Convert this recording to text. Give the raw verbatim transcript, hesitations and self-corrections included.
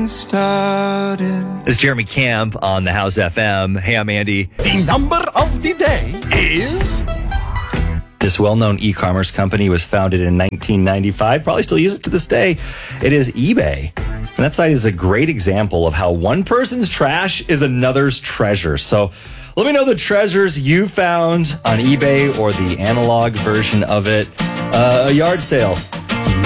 started. It's Jeremy Camp on the House F M. Hey, I'm Andy. The number of the day is... This well-known e-commerce company was founded in nineteen ninety-five. Probably still use it to this day. It is eBay. And that site is a great example of how one person's trash is another's treasure. So let me know the treasures you found on eBay or the analog version of it. Uh, a yard sale